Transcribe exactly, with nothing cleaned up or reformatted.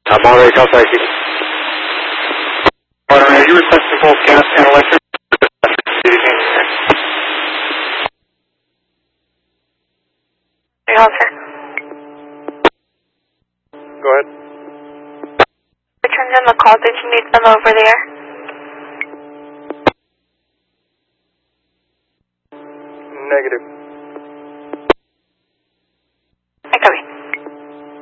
I'm already Southside City. Water, are you requesting both gas and electric? Officer. Go ahead. Return them the call. Did you need them over there? Negative.